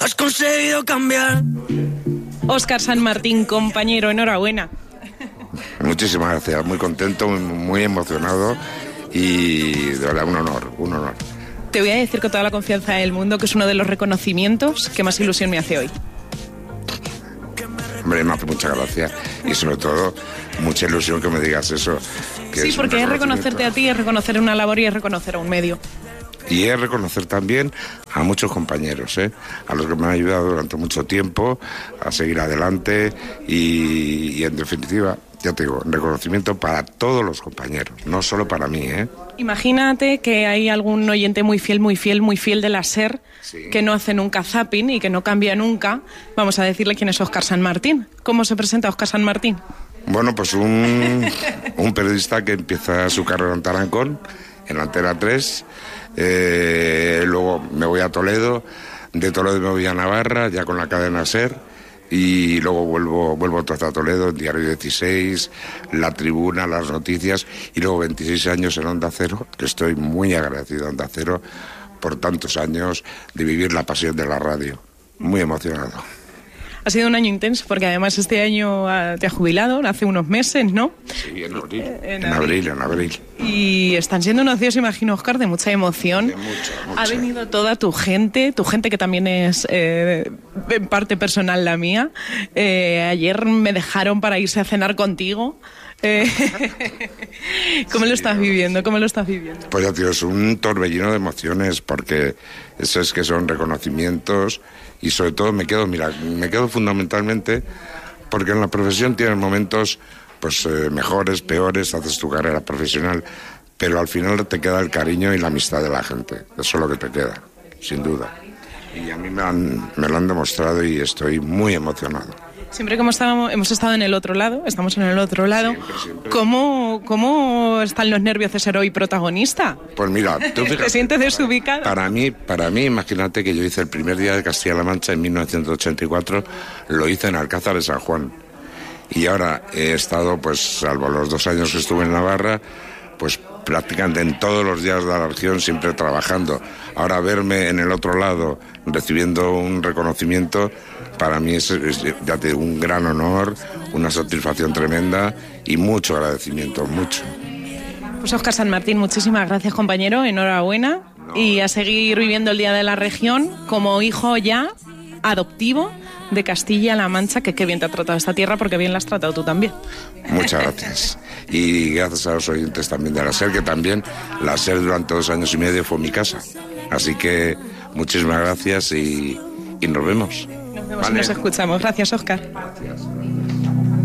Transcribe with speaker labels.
Speaker 1: has conseguido cambiar.
Speaker 2: Óscar San Martín, compañero, enhorabuena.
Speaker 3: Muchísimas gracias, muy contento, muy emocionado y de verdad un honor.
Speaker 2: Te voy a decir con toda la confianza del mundo que es uno de los reconocimientos que más ilusión me hace hoy.
Speaker 3: Hombre, me hace mucha gracia y sobre todo mucha ilusión que me digas eso.
Speaker 2: Sí, porque es reconocerte a ti, es reconocer una labor y es reconocer a un medio.
Speaker 3: Y es reconocer también a muchos compañeros, a los que me han ayudado durante mucho tiempo a seguir adelante y en definitiva, ya te digo, reconocimiento para todos los compañeros, no solo para mí,
Speaker 2: Imagínate que hay algún oyente muy fiel de la SER, sí, que no hace nunca zapping y que no cambia nunca. Vamos a decirle quién es Óscar San Martín. ¿Cómo se presenta Óscar San Martín?
Speaker 3: Bueno, pues un periodista que empieza su carrera en Tarancón, en Antena 3, luego me voy a Toledo, de Toledo me voy a Navarra, ya con la cadena SER, y luego vuelvo otra vez a Toledo, en Diario 16, La Tribuna, Las Noticias, y luego 26 años en Onda Cero, que estoy muy agradecido a Onda Cero por tantos años de vivir la pasión de la radio. Muy emocionado.
Speaker 2: Ha sido un año intenso, porque además este año te has jubilado, hace unos meses, ¿no?
Speaker 3: Sí, en abril.
Speaker 2: Y están siendo unos días, imagino, Óscar, de mucha emoción.
Speaker 3: De mucha.
Speaker 2: Ha venido toda tu gente que también es en parte personal la mía. Ayer me dejaron para irse a cenar contigo. ¿Cómo lo estás viviendo?
Speaker 3: Pues ya, tío, es un torbellino de emociones, porque eso es que son reconocimientos y sobre todo me quedo fundamentalmente porque en la profesión tienes momentos pues mejores, peores, haces tu carrera profesional, pero al final te queda el cariño y la amistad de la gente, eso es lo que te queda, sin duda. Y a mí me lo han demostrado y estoy muy emocionado.
Speaker 2: Siempre como hemos estado en el otro lado, estamos en el otro lado,
Speaker 3: siempre.
Speaker 2: ¿Cómo están los nervios de ser hoy protagonista?
Speaker 3: Pues mira, tú fíjate,
Speaker 2: ¿Te sientes desubicado?
Speaker 3: Para mí, imagínate que yo hice el primer día de Castilla-La Mancha en 1984, lo hice en Alcázar de San Juan. Y ahora he estado, pues salvo los 2 años que estuve en Navarra, pues prácticamente en todos los días de la región, siempre trabajando. Ahora verme en el otro lado, recibiendo un reconocimiento, para mí es ya te digo, un gran honor, una satisfacción tremenda y mucho agradecimiento, mucho.
Speaker 2: Pues Óscar San Martín, muchísimas gracias, compañero, enhorabuena. Y a seguir viviendo el Día de la Región como hijo ya adoptivo de Castilla-La Mancha, que qué bien te ha tratado esta tierra, porque bien la has tratado tú también.
Speaker 3: Muchas gracias. Y gracias a los oyentes también de la SER, que también la SER durante 2 años y medio fue mi casa. Así que muchísimas gracias y nos vemos.
Speaker 2: Nos vemos, ¿vale? Y nos escuchamos. Gracias, Óscar.
Speaker 3: Gracias.